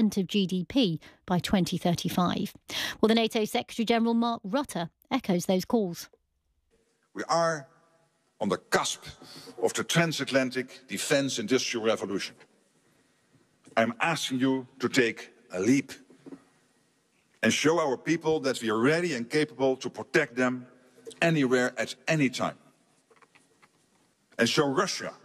2% of GDP by 2035. Well, the NATO Secretary-General Mark Rutte echoes those calls. We are on the cusp of the transatlantic defence industrial revolution. I'm asking you to take a leap and show our people that we are ready and capable to protect them anywhere at any time. And show Russia